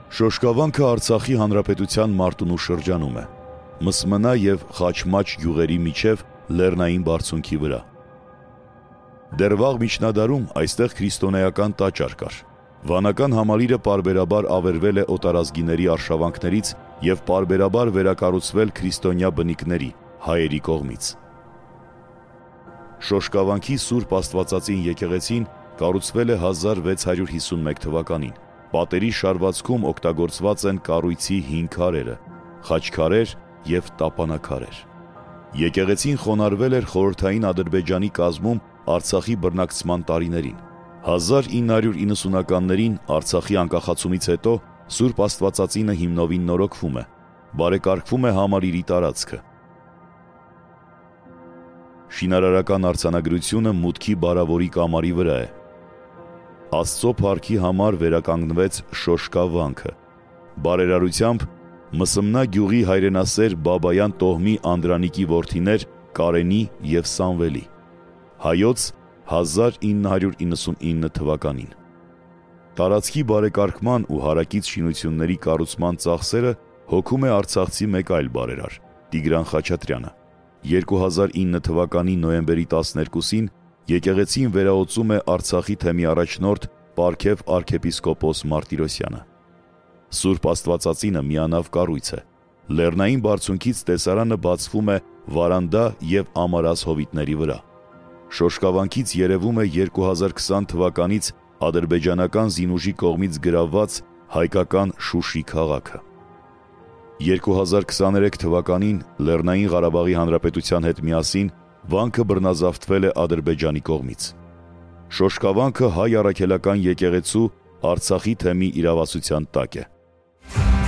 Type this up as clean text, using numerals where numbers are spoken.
Շոշկավանքը Արցախի հանրապետության Մարտունու շրջանում է, Մսմնա և Խաչմաչ գյուղերի միջև լեռնային բարձունքի վրա։ Դեռ վաղ միջնադարում այստեղ քրիստոնեական տաճար կար։ Վանական համալիրը պարբերաբար ավերվել է օտարազգիների արշավանքներից և պարբերաբար վերակառուցվել քրիստոնյա բնիկների, հայերի կողմից։ Շոշկավանքի Սուրբ Աստվածածին եկեղեցին կառուցվել է 1651 թվականին։ Պատերի շարվածքում օգտագործված են կառույցի 5 քարերը, խաչքարեր և տապանաքարեր։ Եկեղեցին խոնարհվել էր խորհրդային Ադրբեջանի կազմում Արցախի բռնակցման տարիներին։ 1990-ականներին Արցախի անկախացումից հետո Սուրբ Աստվածածինը հիմնովին նորոգվում է, բարեկարգվում է համալիրի տարածքը։ Շինարարական արձանագրությունը մուտքի բարավորի կամարի վրա է։ Աստծո փառքի համար վերականգնվեց Շոշկավանքը։ Բարերարությամբ Մսմնա գյուղի հայրենասեր Բաբայան տոհմի Անդրանիկի որդիներ Կարենի և Սամվելի։ Հայոց 1999 թվականին։ Տարածքի բարեկարգման ու հարակից շինությունների կառուցման ծախսերը հոգում է արցախցի մեկ այլ բարերար՝ Տիգրան Խաչատրյանը։ 2009 թվականի նոյեմբերի 12-ին եկեղեցին վերահոսում է Արցախի թեմի առաջնորդ Պարքև arczepiskopos Մարտիրոսյանը։ Սուրբ Աստվածածինը միանավ կառույց է։ Լեռնային բարձունքից տեսարանը բացվում է վարանդա և ամարազ հովիտների վրա։ Շոշկավանքից երևում է 2020 թվականից ադրբեջանական զինուժի կողմից գրավված հայկական Շուշի քաղաքը։ 2023 թվականին Լեռնային Ղարաբաղի Հանրապետության հետ միասին վանքը բռնազավթվել է Ադրբեջանի կողմից։ Շոշկավանքը հայ առաքելական եկեղեցու Արցախի թեմի իրավասության տակ է։